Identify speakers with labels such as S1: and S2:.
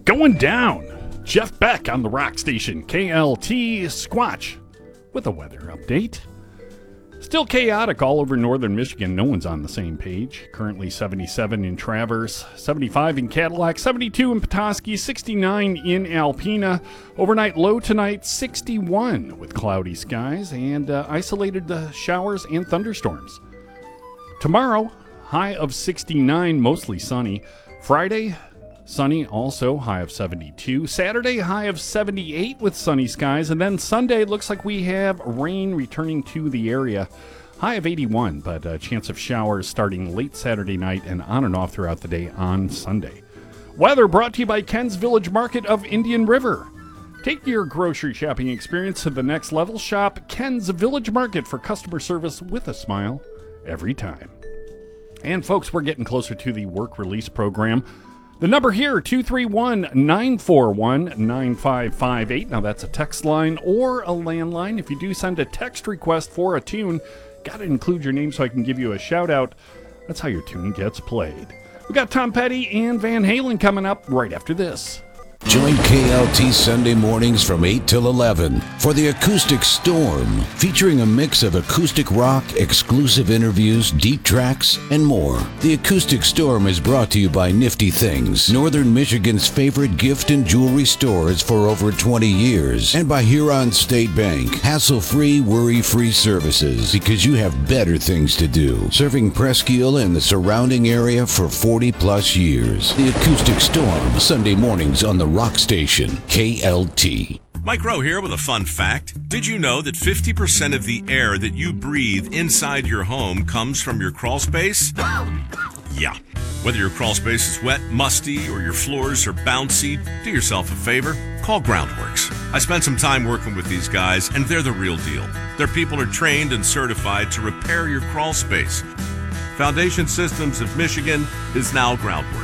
S1: Going down. Jeff Beck on the rock station, KLT Squatch, with a weather update. Still chaotic all over northern Michigan. No one's on the same page. Currently 77 in Traverse, 75 in Cadillac, 72 in Petoskey, 69 in Alpena. Overnight low tonight, 61 with cloudy skies and isolated showers and thunderstorms. Tomorrow, high of 69, mostly sunny. Friday, sunny, also high of 72. Saturday, high of 78 with sunny skies. And then Sunday, looks like we have rain returning to the area. High of 81, but a chance of showers starting late Saturday night and on and off throughout the day on Sunday. Weather brought to you by Ken's Village Market of Indian River. Take your grocery shopping experience to the next level. Shop Ken's Village Market for customer service with a smile every time. And folks, we're getting closer to the work release program. The number here, 231-941-9558. Now, that's a text line or a landline. If you do send a text request for a tune, got to include your name so I can give you a shout-out. That's how your tune gets played. We got Tom Petty and Van Halen coming up right after this.
S2: Join KLT Sunday mornings from 8 till 11 for the Acoustic Storm, featuring a mix of acoustic rock, exclusive interviews, deep tracks, and more. The Acoustic Storm is brought to you by Nifty Things, Northern Michigan's favorite gift and jewelry stores for over 20 years, and by Huron State Bank, hassle-free, worry-free services, because you have better things to do. Serving Presqu'Île and the surrounding area for 40-plus years. The Acoustic Storm, Sunday mornings on the Rock Station, KLT.
S3: Mike Rowe here with a fun fact. Did you know that 50% of the air that you breathe inside your home comes from your crawl space? Yeah. Whether your crawl space is wet, musty, or your floors are bouncy, do yourself a favor. Call Groundworks. I spent some time working with these guys, and they're the real deal. Their people are trained and certified to repair your crawl space. Foundation Systems of Michigan is now Groundworks.